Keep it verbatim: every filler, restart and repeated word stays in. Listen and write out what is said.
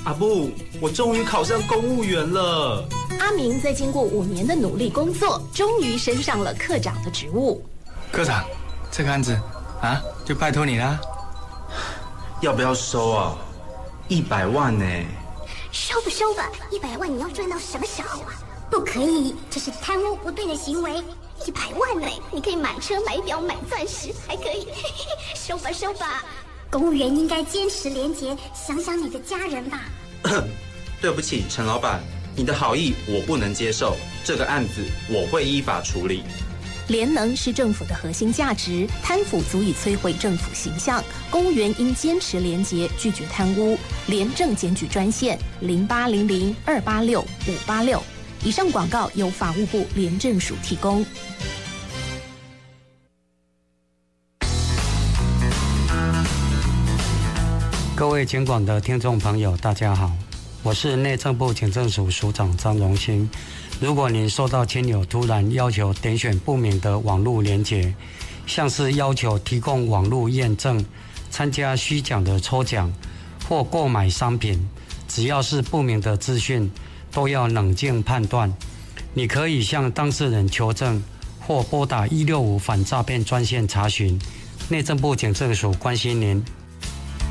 阿布，我终于考上公务员了。 阿明在经过五年的努力工作，终于升上了科长的职务。 科长，这个案子啊，就拜托你啦。 要不要收啊？一百万呢？ 收吧收吧，一百万你要赚到什么时候啊？不可以，这是贪污不对的行为。一百万呢，你可以买车、买表、买钻石，还可以。收吧收吧，公务员应该坚持廉洁，想想你的家人吧。 对不起，陈老板，你的好意我不能接受，这个案子我会依法处理。 廉能是政府的核心价值，贪腐足以摧毁政府形象。公务员应坚持廉洁，拒绝贪污。廉政检举专线零八零零二八六五八六。以上广告由法务部廉政署提供。 各位警广的听众朋友，大家好，我是内政部警政署署长张荣兴。如果您收到亲友突然要求点选不明的网络连结，像是要求提供网络验证、参加虚假的抽奖或购买商品，只要是不明的资讯，都要冷静判断。你可以向当事人求证，或拨打一六五反诈骗专线查询。内政部警政署关心您。